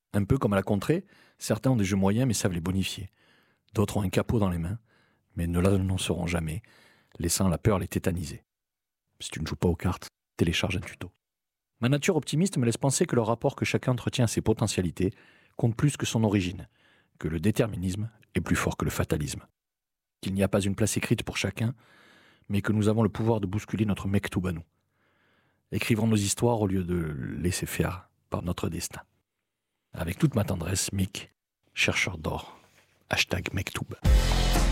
Un peu comme à la contrée, certains ont des jeux moyens mais savent les bonifier. D'autres ont un capot dans les mains, mais ne l'annonceront jamais, laissant la peur les tétaniser. Si tu ne joues pas aux cartes, télécharge un tuto. Ma nature optimiste me laisse penser que le rapport que chacun entretient à ses potentialités compte plus que son origine, que le déterminisme est plus fort que le fatalisme. Qu'il n'y a pas une place écrite pour chacun, mais que nous avons le pouvoir de bousculer notre mektoub à nous. Écrivons nos histoires au lieu de laisser faire par notre destin. Avec toute ma tendresse, Mick, chercheur d'or. #mektoub.